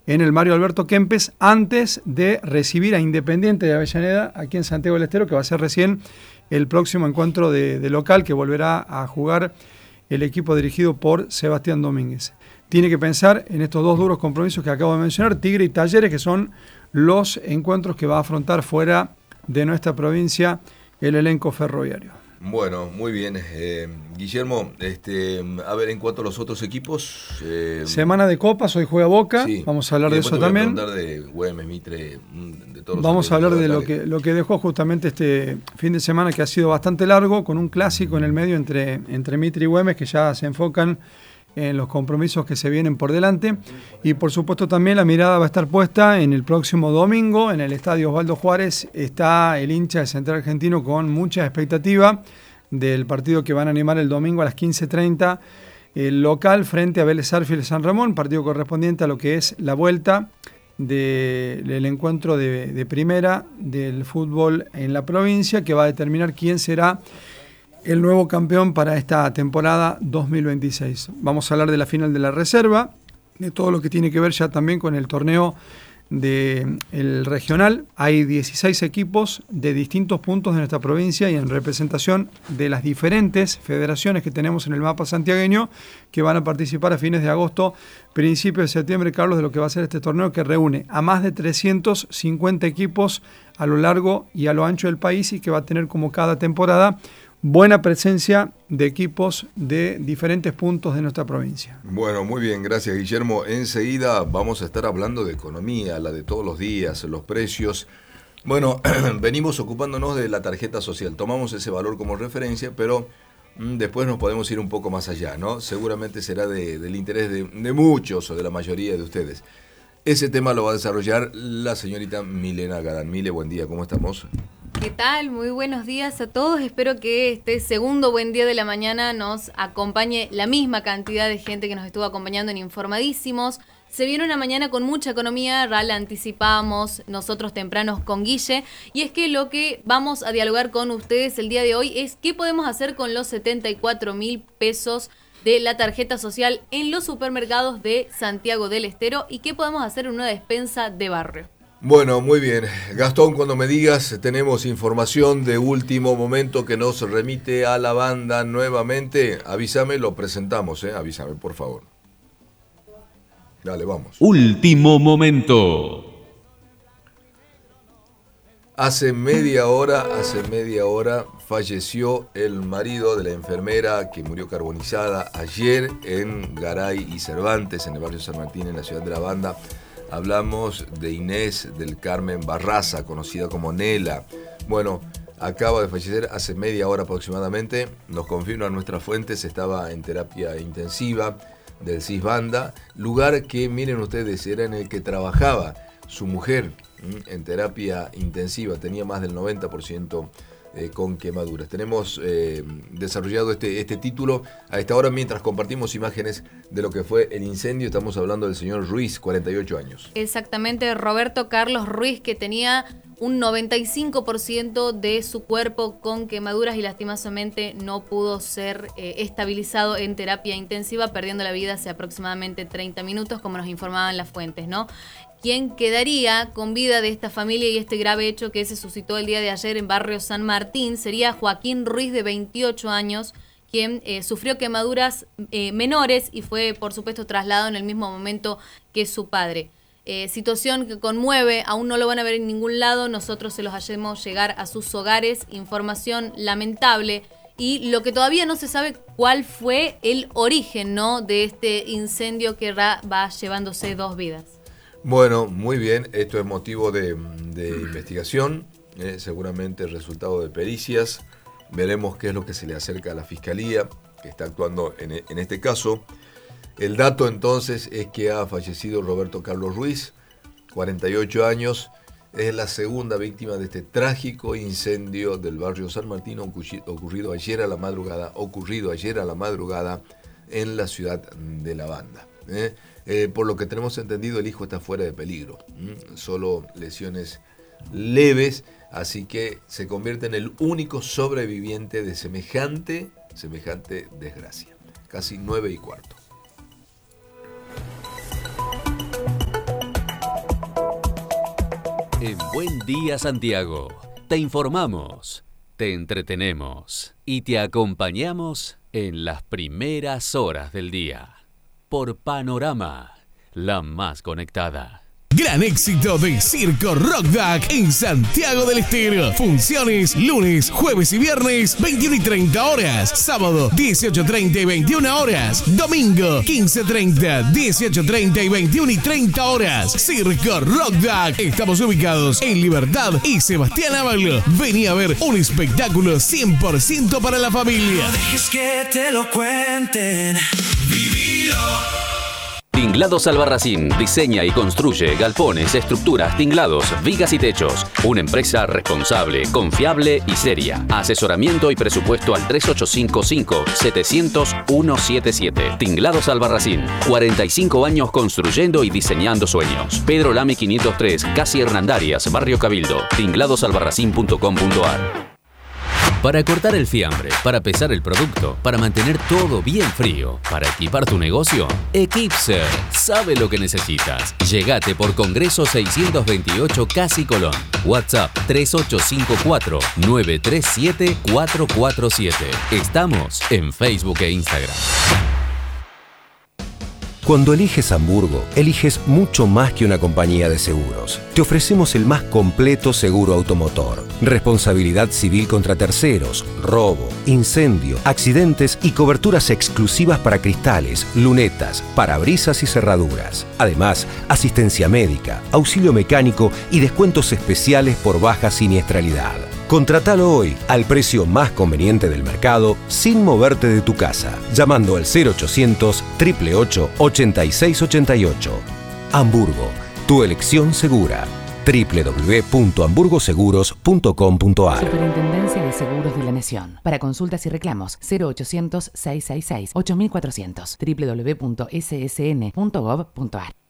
en el Mario Alberto Kempes, antes de recibir a Independiente de Avellaneda, aquí en Santiago del Estero, que va a ser recién el próximo encuentro de local, que volverá a jugar el equipo dirigido por Sebastián Domínguez. Tiene que pensar en estos dos duros compromisos que acabo de mencionar, Tigre y Talleres, que son los encuentros que va a afrontar fuera de nuestra provincia el elenco ferroviario. Bueno, muy bien. Guillermo, a ver, en cuanto a los otros equipos... Semana de Copas, hoy juega Boca, sí, vamos a hablar de eso también. Vamos a hablar de Güemes, Mitre, de todos los... Vamos a hablar de lo que dejó justamente este fin de semana, que ha sido bastante largo, con un clásico en el medio entre Mitre y Güemes, que ya se enfocan en los compromisos que se vienen por delante. Y por supuesto también la mirada va a estar puesta en el próximo domingo, en el Estadio Osvaldo Juárez. Está el hincha de Central Argentino con mucha expectativa del partido que van a animar el domingo a las 15:30, el local frente a Vélez Sarsfield San Ramón, partido correspondiente a lo que es la vuelta del encuentro de primera del fútbol en la provincia, que va a determinar quién será el nuevo campeón para esta temporada 2026. Vamos a hablar de la final de la reserva, de todo lo que tiene que ver ya también con el torneo del regional. Hay 16 equipos de distintos puntos de nuestra provincia y en representación de las diferentes federaciones que tenemos en el mapa santiagueño, que van a participar a fines de agosto, principios de septiembre, Carlos, de lo que va a ser este torneo, que reúne a más de 350 equipos a lo largo y a lo ancho del país, y que va a tener como cada temporada buena presencia de equipos de diferentes puntos de nuestra provincia. Bueno, muy bien, gracias Guillermo. Enseguida vamos a estar hablando de economía, la de todos los días, los precios. Bueno, venimos ocupándonos de la tarjeta social, tomamos ese valor como referencia, pero después nos podemos ir un poco más allá, ¿no? Seguramente será del interés de muchos o de la mayoría de ustedes. Ese tema lo va a desarrollar la señorita Milena Gadán. Mile, buen día, ¿cómo estamos? ¿Qué tal? Muy buenos días a todos. Espero que este segundo buen día de la mañana nos acompañe la misma cantidad de gente que nos estuvo acompañando en Informadísimos. Se viene una mañana con mucha economía, ya la anticipamos nosotros tempranos con Guille, y es que lo que vamos a dialogar con ustedes el día de hoy es qué podemos hacer con los 74.000 pesos de la tarjeta social en los supermercados de Santiago del Estero y qué podemos hacer en una despensa de barrio. Bueno, muy bien. Gastón, cuando me digas, tenemos información de último momento que nos remite a la banda nuevamente. Avísame, lo presentamos, avísame, por favor. Dale, vamos. Último momento. Hace media hora falleció el marido de la enfermera que murió carbonizada ayer en Garay y Cervantes, en el barrio San Martín, en la ciudad de La Banda. Hablamos de Inés del Carmen Barraza, conocida como Nela. Bueno, acaba de fallecer hace media hora aproximadamente. Nos confirman nuestras fuentes, estaba en terapia intensiva del CIS Banda, lugar que, miren ustedes, era en el que trabajaba su mujer en terapia intensiva. Tenía más del 90% con quemaduras. Tenemos desarrollado este título a esta hora mientras compartimos imágenes de lo que fue el incendio. Estamos hablando del señor Ruiz, 48 años. Exactamente, Roberto Carlos Ruiz, que tenía un 95% de su cuerpo con quemaduras y lastimosamente no pudo ser estabilizado en terapia intensiva, perdiendo la vida hace aproximadamente 30 minutos, como nos informaban las fuentes, ¿no? Quien quedaría con vida de esta familia y este grave hecho que se suscitó el día de ayer en barrio San Martín sería Joaquín Ruiz, de 28 años, quien sufrió quemaduras menores y fue, por supuesto, trasladado en el mismo momento que su padre. Situación que conmueve, aún no lo van a ver en ningún lado, nosotros se los hacemos llegar a sus hogares, información lamentable, y lo que todavía no se sabe cuál fue el origen, ¿no?, de este incendio que va llevándose 2 vidas. Bueno, muy bien, esto es motivo de investigación, seguramente el resultado de pericias, veremos qué es lo que se le acerca a la Fiscalía, que está actuando en este caso. El dato entonces es que ha fallecido Roberto Carlos Ruiz, 48 años, es la segunda víctima de este trágico incendio del barrio San Martín ocurrido ayer a la madrugada en la ciudad de La Banda. Por lo que tenemos entendido, el hijo está fuera de peligro, solo lesiones leves, así que se convierte en el único sobreviviente de semejante desgracia. Casi 9:15. En Buen Día Santiago, te informamos, te entretenemos y te acompañamos en las primeras horas del día. Por Panorama, la más conectada. Gran éxito de Circo Rockback en Santiago del Estero. Funciones lunes, jueves y viernes, 21 y 30 horas. Sábado, 18:30 y 21 horas. Domingo, 15:30, 18:30 y 21 y 30 horas. Circo Rockback. Estamos ubicados en Libertad y Sebastián Ábalos. Vení a ver un espectáculo 100% para la familia. No dejes que te lo cuenten. Vivilo. Tinglados Albarracín diseña y construye galpones, estructuras, tinglados, vigas y techos. Una empresa responsable, confiable y seria. Asesoramiento y presupuesto al 3855-700-177. Tinglados Albarracín. 45 años construyendo y diseñando sueños. Pedro Lamy 503, Casi Hernandarias, Barrio Cabildo. tingladosalbarracín.com.ar. Para cortar el fiambre, para pesar el producto, para mantener todo bien frío, para equipar tu negocio, Equipser sabe lo que necesitas. Llegate por Congreso 628 Casi Colón. WhatsApp 3854-937-447. Estamos en Facebook e Instagram. Cuando eliges Hamburgo, eliges mucho más que una compañía de seguros. Te ofrecemos el más completo seguro automotor. Responsabilidad civil contra terceros, robo, incendio, accidentes y coberturas exclusivas para cristales, lunetas, parabrisas y cerraduras. Además, asistencia médica, auxilio mecánico y descuentos especiales por baja siniestralidad. Contratalo hoy al precio más conveniente del mercado sin moverte de tu casa, llamando al 0800 888 8688. Hamburgo, tu elección segura. www.hamburgoseguros.com.ar. Superintendencia de Seguros de la Nación. Para consultas y reclamos 0800 666 8400. www.ssn.gov.ar.